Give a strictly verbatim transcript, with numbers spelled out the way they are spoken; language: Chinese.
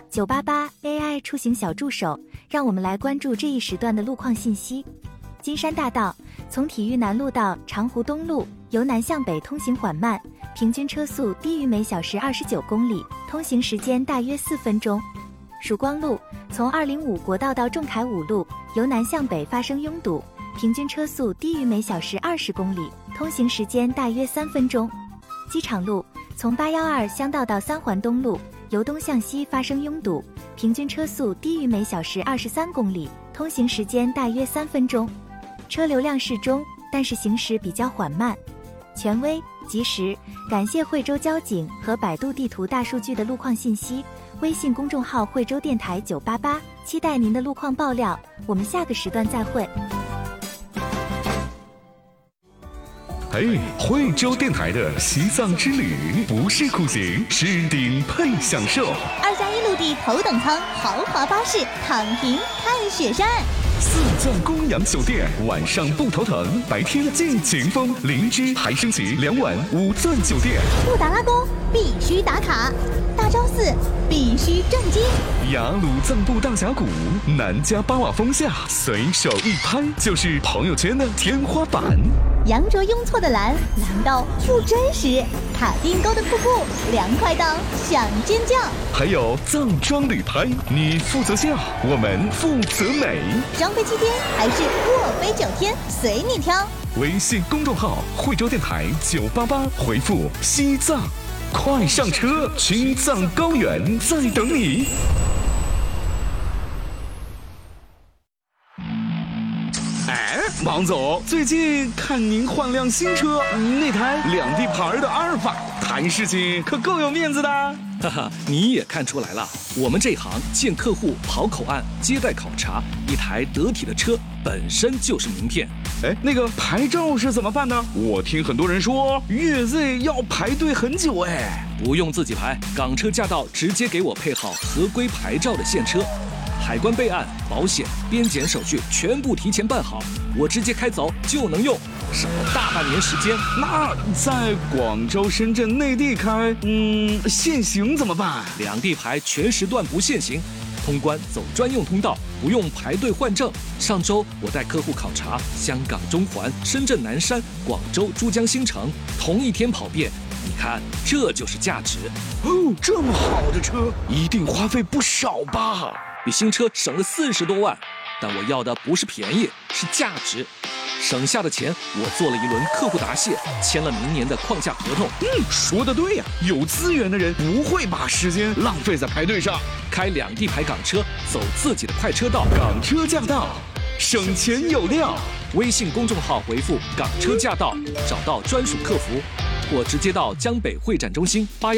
九八八 A I 出行小助手，让我们来关注这一时段的路况信息。金山大道从体育南路到长湖东路，由南向北通行缓慢，平均车速低于每小时二十九公里，通行时间大约四分钟。曙光路从二零五国道到仲恺五路，由南向北发生拥堵，平均车速低于每小时二十公里，通行时间大约三分钟。机场路从八一二乡道到三环东路，由东向西发生拥堵，平均车速低于每小时二十三公里，通行时间大约三分钟。车流量适中，但是行驶比较缓慢。权威、及时，感谢惠州交警和百度地图大数据的路况信息。微信公众号惠州电台九八八，期待您的路况爆料。我们下个时段再会。 嘿，惠州电台的西藏之旅不是苦行，是顶配享受。 二加一陆地头等舱豪华巴士，躺平看雪山。 四钻公羊酒店，晚上不头疼，白天尽情疯。灵芝还升级两晚五钻酒店。 布达拉宫必须打卡，大昭寺必须震惊。 雅鲁藏布大峡谷，南迦巴瓦峰下，随手一拍就是朋友圈的天花板。 羊卓雍措的蓝，蓝到不真实；卡丁沟的瀑布，凉快到想尖叫。 还有藏装旅拍，你负责笑，我们负责美。 双飞七天还是卧飞九天，随你挑。 微信公众号惠州电台九八八，回复西藏，快上车，青藏高原在等你。哎，王总，最近看您换辆新车，那台两地牌的阿尔法，谈事情可够有面子的。 哈哈，你也看出来了，我们这行见客户、跑口岸、接待考察，一台得体的车本身就是名片。 哎，那个牌照是怎么办呢？我听很多人说粤 Z 要排队很久哎。 不用自己排，港车驾到直接给我配好合规牌照的现车。海关备案、保险、边检手续全部提前办好，我直接开走就能用，省了大半年时间。 那在广州、深圳、内地开，嗯，限行怎么办？ 两地牌全时段不限行，通关走专用通道，不用排队换证。上周我带客户考察香港中环、深圳南山、广州珠江新城，同一天跑遍。你看，这就是价值哦！这么好的车，一定花费不少吧？ 比新车省了四十多万，但我要的不是便宜，是价值。省下的钱，我做了一轮客户答谢，签了明年的框架合同。 嗯，说得对呀、啊，有资源的人不会把时间浪费在排队上。 开两地牌港车，走自己的快车道， 港车驾到，省钱有料。 微信公众号回复“港车驾到”，找到专属客服，或直接到江北会展中心八幺。